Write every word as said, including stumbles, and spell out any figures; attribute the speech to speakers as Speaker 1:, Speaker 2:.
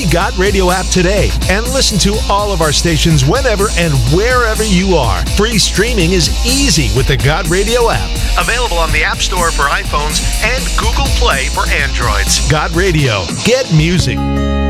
Speaker 1: God Radio app today and listen to all of our stations whenever and wherever you are. Free streaming is easy with the God Radio app. Available on the App Store for iPhones and Google Play for Androids. God Radio. Get music.